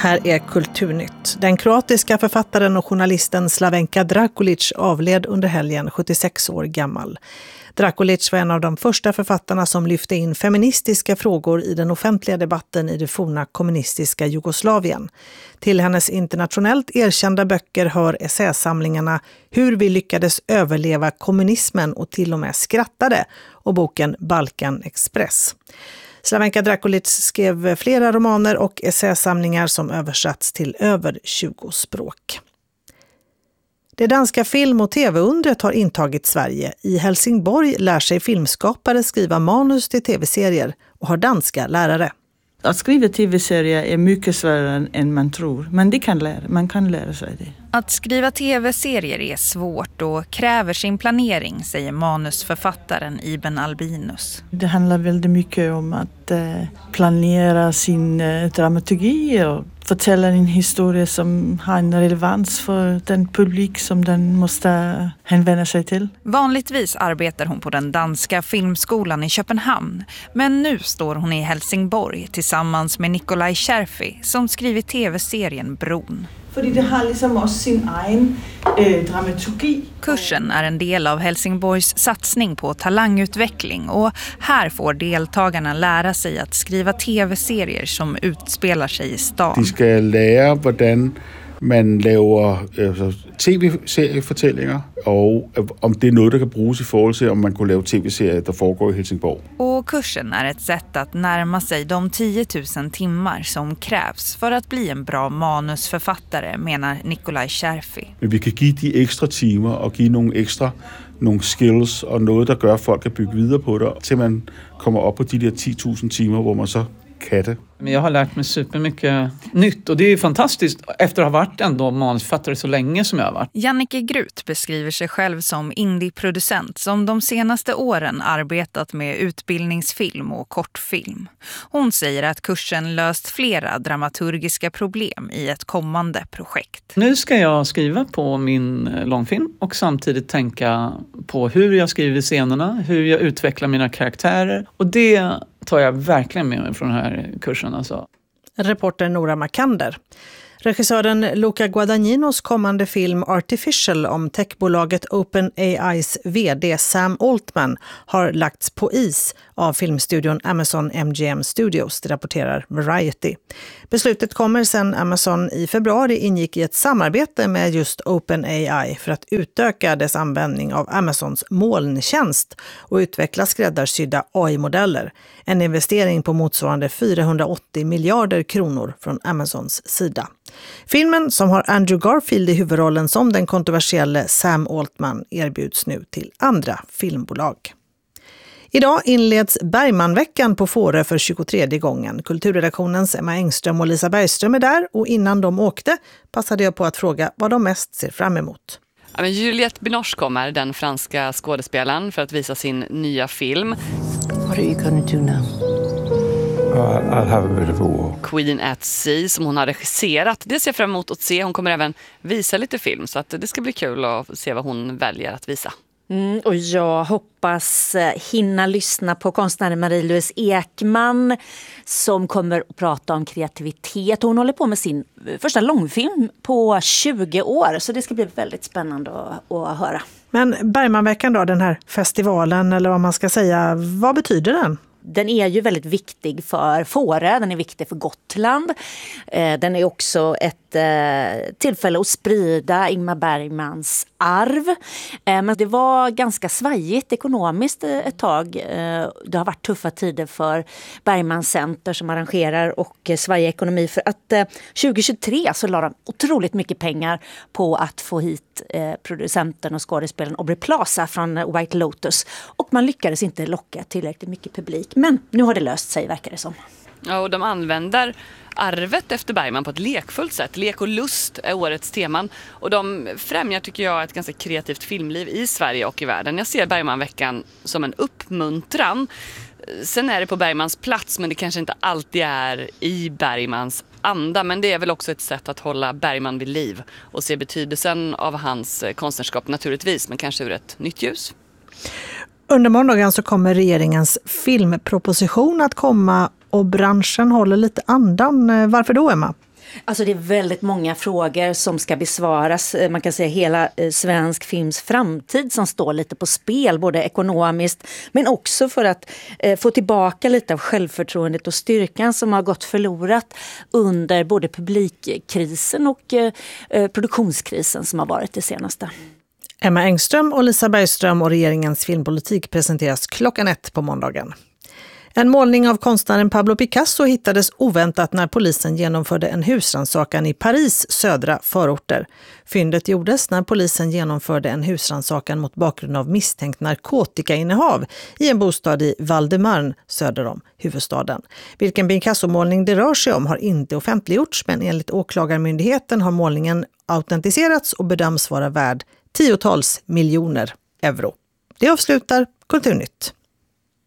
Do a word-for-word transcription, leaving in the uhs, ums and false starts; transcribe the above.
Här är Kulturnytt. Den kroatiska författaren och journalisten Slavenka Drakulic avled under helgen, sjuttiosex år gammal. Drakulic var en av de första författarna som lyfte in feministiska frågor i den offentliga debatten i det forna kommunistiska Jugoslavien. Till hennes internationellt erkända böcker hör essäsamlingarna Hur vi lyckades överleva kommunismen och till och med skrattade och boken Balkan Express. Slavenka Drakulic skrev flera romaner och essäsamlingar som översatts till över tjugo språk. Det danska film- och tv-undret har intagit Sverige. I Helsingborg lär sig filmskapare skriva manus till tv-serier och har danska lärare. Att skriva tv-serier är mycket svårare än man tror, men det kan lära, man kan lära sig det. Att skriva tv-serier är svårt och kräver sin planering, säger manusförfattaren Iben Albinus. Det handlar väldigt mycket om att eh, planera sin eh, dramaturgi och fortælla en historia som har en relevans för den publik som den måste hänvända sig till. Vanligtvis arbetar hon på den danska filmskolan i Köpenhamn, men nu står hon i Helsingborg tillsammans med Nikolaj Scherfi som skrivit tv-serien Bron. För det har liksom också sin egen eh, dramaturgi. Kursen är en del av Helsingborgs satsning på talangutveckling och här får deltagarna lära sig att skriva tv-serier som utspelar sig i stan. De ska lära hur man laver altså, tv-seriefortællinger och om det är något som kan bruges i forhold till om man kan lave tv-serier der foregår i Helsingborg. Och kursen är ett sätt att närma sig de tio tusen timmar som krävs för att bli en bra manusförfattare, menar Nikolaj Scherfi. Men vi kan ge de extra timmar och ge några extra nogle skills och något som gör att folk kan bygga vidare på det till man kommer upp på de där tio tusen timmar hvor man så kan det. Men jag har lärt mig supermycket nytt och det är fantastiskt efter att ha varit ändå manusförfattare så länge som jag har varit. Jannike Grut beskriver sig själv som indie-producent som de senaste åren arbetat med utbildningsfilm och kortfilm. Hon säger att kursen löst flera dramaturgiska problem i ett kommande projekt. Nu ska jag skriva på min långfilm och samtidigt tänka på hur jag skriver scenerna, hur jag utvecklar mina karaktärer och det tar jag verkligen med mig från den här kursen. Alltså. Reporter Nora Makander. Regissören Luca Guadagninos kommande film Artificial om techbolaget OpenAIs vd Sam Altman har lagts på is av filmstudion Amazon M G M Studios, det rapporterar Variety. Beslutet kommer sedan Amazon i februari ingick i ett samarbete med just OpenAI för att utöka dess användning av Amazons molntjänst och utveckla skräddarsydda A I-modeller. En investering på motsvarande fyrahundraåttio miljarder kronor från Amazons sida. Filmen, som har Andrew Garfield i huvudrollen som den kontroversiella Sam Altman, erbjuds nu till andra filmbolag. Idag inleds Bergmanveckan på Fårö för tjugotredje gången. Kulturredaktionens Emma Engström och Lisa Bergström är där och innan de åkte passade jag på att fråga vad de mest ser fram emot. Ja, men Juliette Binoche kommer, den franska skådespelaren, för att visa sin nya film. What are you going to do now? I'll have a bit of a walk. Queen at Sea, som hon har regisserat. Det ser jag fram emot att se. Hon kommer även visa lite film, så att det ska bli kul att se vad hon väljer att visa. Mm, och jag hoppas hinna lyssna på konstnären Marie-Louise Ekman som kommer att prata om kreativitet. Hon håller på med sin första långfilm på tjugo år, så det ska bli väldigt spännande att, att höra. Men Bergmanveckan då, den här festivalen eller vad man ska säga, vad betyder den? Den är ju väldigt viktig för Fårö, den är viktig för Gotland. Den är också ett tillfälle att sprida Ingmar Bergmans arv. Men det var ganska svajigt ekonomiskt ett tag. Det har varit tuffa tider för Bergmans Center som arrangerar och svajig ekonomi. För att tjugohundratjugotre så la de otroligt mycket pengar på att få hit producenten och skådespelaren Aubrey Plaza från White Lotus. Och man lyckades inte locka tillräckligt mycket publik. Men nu har det löst sig, verkar det som. Ja, och de använder arvet efter Bergman på ett lekfullt sätt. Lek och lust är årets teman. Och de främjar, tycker jag, ett ganska kreativt filmliv i Sverige och i världen. Jag ser Bergmanveckan som en uppmuntran. Sen är det på Bergmans plats, men det kanske inte alltid är i Bergmans anda. Men det är väl också ett sätt att hålla Bergman vid liv och se betydelsen av hans konstnärskap naturligtvis, men kanske ur ett nytt ljus. Under måndagen så kommer regeringens filmproposition att komma och branschen håller lite andan. Varför då, Emma? Alltså det är väldigt många frågor som ska besvaras. Man kan säga hela svensk films framtid som står lite på spel, både ekonomiskt men också för att eh, få tillbaka lite av självförtroendet och styrkan som har gått förlorat under både publikkrisen och eh, produktionskrisen som har varit det senaste. Emma Engström och Lisa Bergström och regeringens filmpolitik presenteras klockan ett på måndagen. En målning av konstnären Pablo Picasso hittades oväntat när polisen genomförde en husrannsakan i Paris södra förorter. Fyndet gjordes när polisen genomförde en husrannsakan mot bakgrund av misstänkt narkotikainnehav i en bostad i Val-de-Marne söder om huvudstaden. Vilken Picasso-målning det rör sig om har inte offentliggjorts, men enligt åklagarmyndigheten har målningen autentiserats och bedöms vara värd tiotals miljoner euro. Det avslutar Kulturnytt.